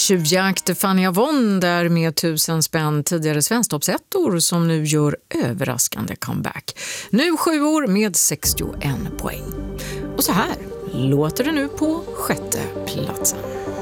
Tjuvjakt Fanny Avon där med 1000 spänn, tidigare svensktoppsettor som nu gör överraskande comeback. Nu 7 år med 61 poäng. Och så här låter det nu på 6:e platsen.